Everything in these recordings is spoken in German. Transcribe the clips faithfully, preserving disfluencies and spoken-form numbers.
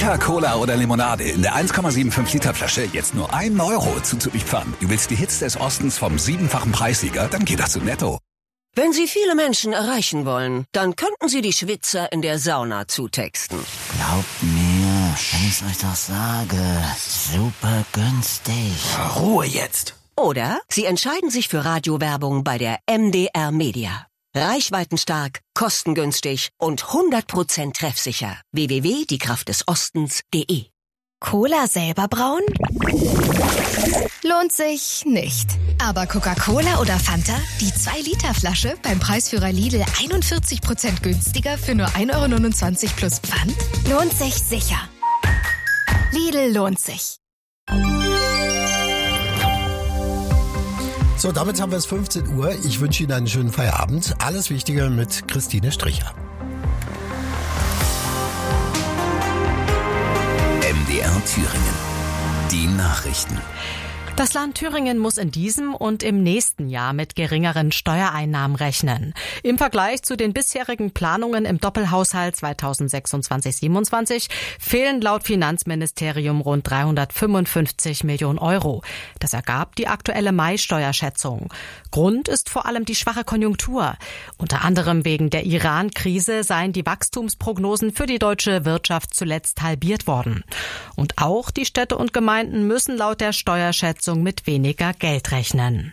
Fanta, Cola oder Limonade in der eins Komma fünfundsiebzig Liter Flasche jetzt nur ein Euro zuzupfern. Du willst die Hits des Ostens vom siebenfachen Preissieger? Dann geht das zu Netto. Wenn Sie viele Menschen erreichen wollen, dann könnten Sie die Schwitzer in der Sauna zutexten. Glaubt mir, wenn ich euch doch sage, super günstig. Ruhe jetzt. Oder Sie entscheiden sich für Radiowerbung bei der M D R Media. Reichweitenstark, kostengünstig und hundert Prozent treffsicher. w w w punkt die kraft des ostens punkt de. Cola selber brauen? Lohnt sich nicht. Aber Coca-Cola oder Fanta? Die zwei Liter Flasche beim Preisführer Lidl einundvierzig Prozent günstiger für nur ein Euro neunundzwanzig plus Pfand? Lohnt sich sicher. Lidl lohnt sich. So, damit haben wir es fünfzehn Uhr. Ich wünsche Ihnen einen schönen Feierabend. Alles Wichtige mit Christine Stricher. M D R Thüringen. Die Nachrichten. Das Land Thüringen muss in diesem und im nächsten Jahr mit geringeren Steuereinnahmen rechnen. Im Vergleich zu den bisherigen Planungen im Doppelhaushalt zweitausendsechsundzwanzig siebenundzwanzig fehlen laut Finanzministerium rund dreihundertfünfundfünfzig Millionen Euro. Das ergab die aktuelle Mai-Steuerschätzung. Grund ist vor allem die schwache Konjunktur. Unter anderem wegen der Iran-Krise seien die Wachstumsprognosen für die deutsche Wirtschaft zuletzt halbiert worden. Und auch die Städte und Gemeinden müssen laut der Steuerschätzung mit weniger Geld rechnen.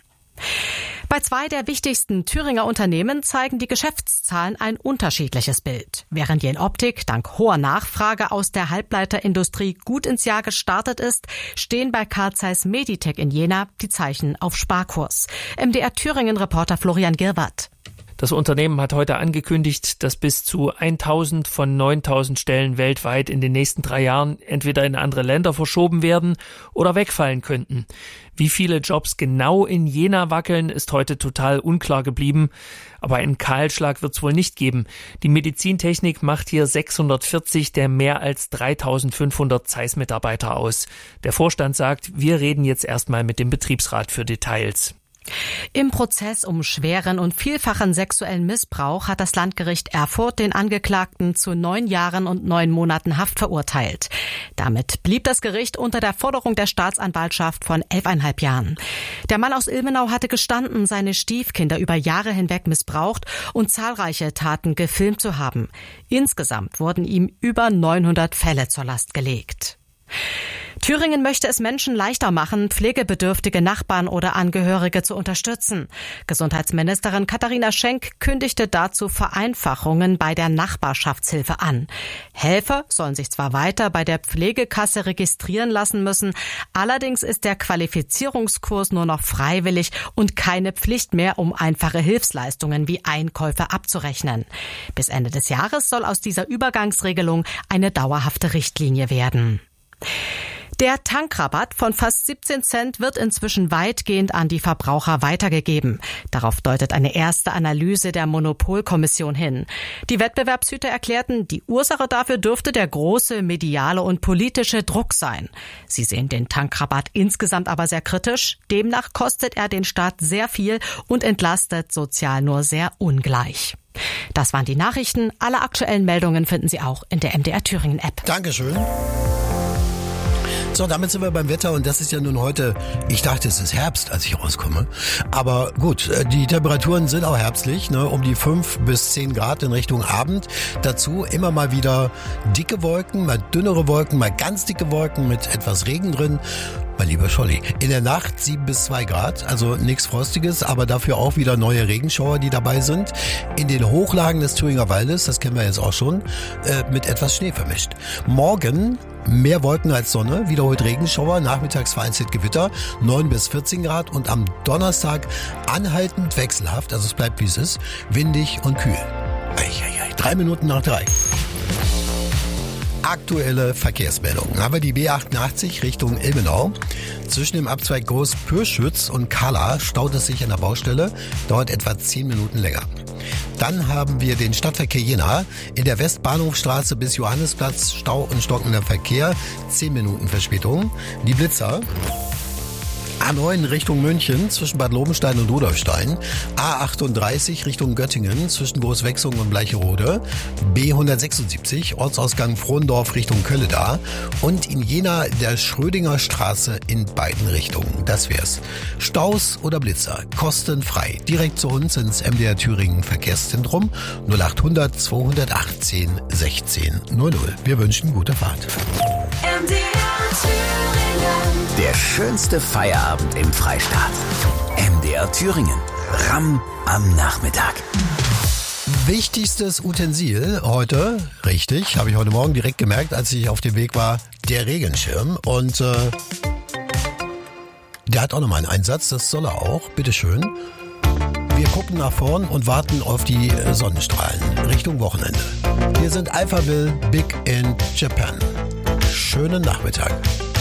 Bei zwei der wichtigsten Thüringer Unternehmen zeigen die Geschäftszahlen ein unterschiedliches Bild. Während Jenoptik dank hoher Nachfrage aus der Halbleiterindustrie gut ins Jahr gestartet ist, stehen bei Carl Zeiss Meditec in Jena die Zeichen auf Sparkurs. M D R Thüringen-Reporter Florian Girwart. Das Unternehmen hat heute angekündigt, dass bis zu tausend von neuntausend Stellen weltweit in den nächsten drei Jahren entweder in andere Länder verschoben werden oder wegfallen könnten. Wie viele Jobs genau in Jena wackeln, ist heute total unklar geblieben. Aber einen Kahlschlag wird es wohl nicht geben. Die Medizintechnik macht hier sechshundertvierzig der mehr als dreitausendfünfhundert Zeiss-Mitarbeiter aus. Der Vorstand sagt, wir reden jetzt erstmal mit dem Betriebsrat für Details. Im Prozess um schweren und vielfachen sexuellen Missbrauch hat das Landgericht Erfurt den Angeklagten zu neun Jahren und neun Monaten Haft verurteilt. Damit blieb das Gericht unter der Forderung der Staatsanwaltschaft von elfeinhalb Jahren. Der Mann aus Ilmenau hatte gestanden, seine Stiefkinder über Jahre hinweg missbraucht und zahlreiche Taten gefilmt zu haben. Insgesamt wurden ihm über neunhundert Fälle zur Last gelegt. Thüringen möchte es Menschen leichter machen, pflegebedürftige Nachbarn oder Angehörige zu unterstützen. Gesundheitsministerin Katharina Schenk kündigte dazu Vereinfachungen bei der Nachbarschaftshilfe an. Helfer sollen sich zwar weiter bei der Pflegekasse registrieren lassen müssen, allerdings ist der Qualifizierungskurs nur noch freiwillig und keine Pflicht mehr, um einfache Hilfsleistungen wie Einkäufe abzurechnen. Bis Ende des Jahres soll aus dieser Übergangsregelung eine dauerhafte Richtlinie werden. Der Tankrabatt von fast siebzehn Cent wird inzwischen weitgehend an die Verbraucher weitergegeben. Darauf deutet eine erste Analyse der Monopolkommission hin. Die Wettbewerbshüter erklärten, die Ursache dafür dürfte der große mediale und politische Druck sein. Sie sehen den Tankrabatt insgesamt aber sehr kritisch. Demnach kostet er den Staat sehr viel und entlastet sozial nur sehr ungleich. Das waren die Nachrichten. Alle aktuellen Meldungen finden Sie auch in der M D R Thüringen App. Dankeschön. So, damit sind wir beim Wetter und das ist ja nun heute, ich dachte, es ist Herbst, als ich rauskomme. Aber gut, die Temperaturen sind auch herbstlich, ne, um die fünf bis zehn Grad in Richtung Abend. Dazu immer mal wieder dicke Wolken, mal dünnere Wolken, mal ganz dicke Wolken mit etwas Regen drin. Mein lieber Scholli, in der Nacht sieben bis zwei Grad, also nichts Frostiges, aber dafür auch wieder neue Regenschauer, die dabei sind. In den Hochlagen des Thüringer Waldes, das kennen wir jetzt auch schon, äh, mit etwas Schnee vermischt. Morgen mehr Wolken als Sonne, wiederholt Regenschauer, nachmittags vereinzelt Gewitter, neun bis vierzehn Grad und am Donnerstag anhaltend wechselhaft, also es bleibt wie es ist, windig und kühl. Eieiei, drei Minuten nach drei. Aktuelle Verkehrsmeldungen. Haben wir die B achtundachtzig Richtung Ilmenau. Zwischen dem Abzweig Groß-Pürschütz und Kala staut es sich an der Baustelle, dauert etwa zehn Minuten länger. Dann haben wir den Stadtverkehr Jena. In der Westbahnhofstraße bis Johannesplatz Stau und stockender Verkehr, zehn Minuten Verspätung. Die Blitzer. A neun Richtung München zwischen Bad Lobenstein und Rudolfstein. A achtunddreißig Richtung Göttingen zwischen Großwechsung und Bleicherode. B hundertsechsundsiebzig Ortsausgang Frohndorf Richtung Kölleda. Und in Jena der Schrödinger Straße in beiden Richtungen. Das wär's. Staus oder Blitzer, kostenfrei. Direkt zu uns ins M D R Thüringen Verkehrszentrum null achthundert zweihundertachtzehn sechzehn null null. Wir wünschen gute Fahrt. M D R Thüringen. Der schönste Feierabend im Freistaat. M D R Thüringen. Ramm am Nachmittag. Wichtigstes Utensil heute, richtig, habe ich heute Morgen direkt gemerkt, als ich auf dem Weg war, der Regenschirm. Und äh, der hat auch nochmal einen Einsatz, das soll er auch, bitteschön. Wir gucken nach vorn und warten auf die Sonnenstrahlen Richtung Wochenende. Hier sind Alphaville Big in Japan. Schönen Nachmittag.